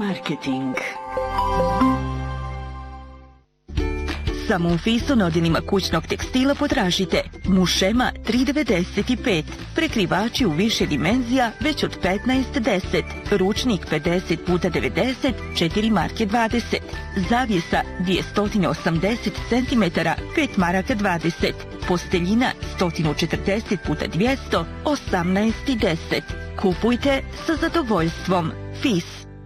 Marketing. Samo u Fisu na odjelima kućnog tekstila potražite mušema 3,95, prekrivači u više dimenzija već od 15,10, ručnik 50x90, 4 marke 20, zavjesa 280 cm, 5 maraka 20, posteljina 140x200, 18,10. Kupujte sa zadovoljstvom. Fis.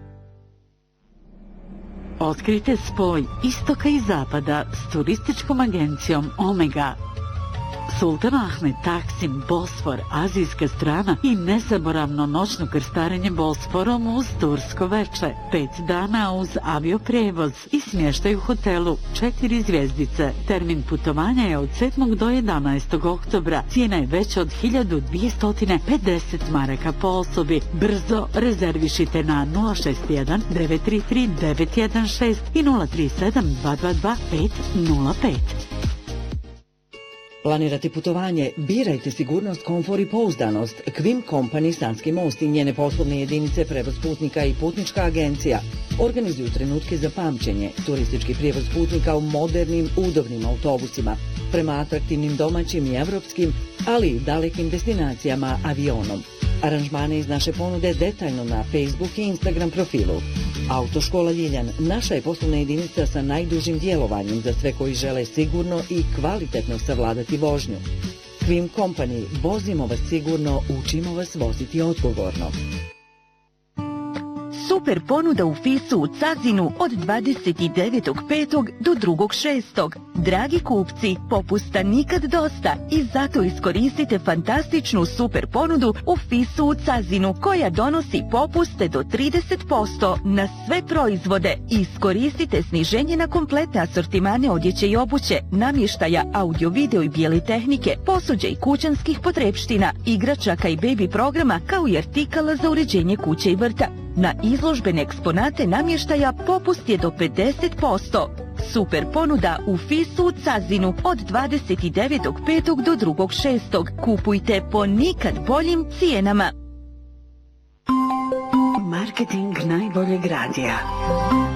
Otkrite spoj istoka i zapada s turističkom agencijom Omega. Sultan Ahmed, Taksim, Bosfor, azijska strana i nezaboravno noćno krstarenje Bosforom uz tursko veče. 5 dana uz avioprevoz i smještaj u hotelu 4 zvjezdice. Termin putovanja je od 7. do 11. oktobra. Cijena je veća od 1250 maraka po osobi. Brzo rezervišite na 061 933 916 i 037 222 505. Planirate putovanje, birajte sigurnost, komfor i pouzdanost. Kvim Company Sanski most i njene poslovne jedinice, prevoz putnika i putnička agencija organizuju trenutke za pamćenje, turistički prijevoz putnika u modernim, udobnim autobusima, prema atraktivnim domaćim i evropskim, ali i dalekim destinacijama avionom. Aranžmane iz naše ponude detaljno na Facebook i Instagram profilu. Autoškola Ljiljan, naša je poslovna jedinica sa najdužim djelovanjem za sve koji žele sigurno i kvalitetno savladati vožnju. Kvim Company, vozimo vas sigurno, učimo vas voziti odgovorno. Super ponuda u Fisu u Cazinu od 29.5. do 2.6. Dragi kupci, popusta nikad dosta i zato iskoristite fantastičnu super ponudu u Fisu u Cazinu koja donosi popuste do 30% na sve proizvode. Iskoristite sniženje na kompletne asortimane odjeće i obuće, namještaja, audio, video i bijele tehnike, posuđa i kućanskih potrepština, igračaka i baby programa kao i artikala za uređenje kuće i vrta. Na izložbene eksponate namještaja popust je do 50%. Super ponuda u Fisu u Cazinu od 29.5. do 2.6. Kupujte po nikad boljim cijenama. Marketing najboljeg radija.